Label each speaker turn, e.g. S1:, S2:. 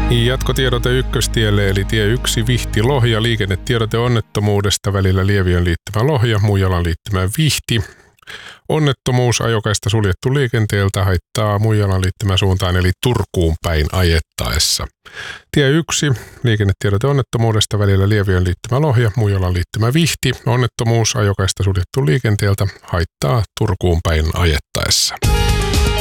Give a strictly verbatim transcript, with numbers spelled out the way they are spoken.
S1: Jatkotiedote ykköstielle eli tie yksi Vihti-Lohja. Liikennetiedote onnettomuudesta välillä Lieviön liittymä Lohja, Muijalan liittymä Vihti. Onnettomuus ajokaista suljettu liikenteeltä, haittaa Muijalan liittymä suuntaan eli Turkuun päin ajettaessa. Tie yksi liikennetiedote onnettomuudesta välillä Lieviön liittymä Lohja, Muijalan liittymä Vihti. Onnettomuus ajokaista suljettu liikenteeltä, haittaa Turkuun päin ajettaessa.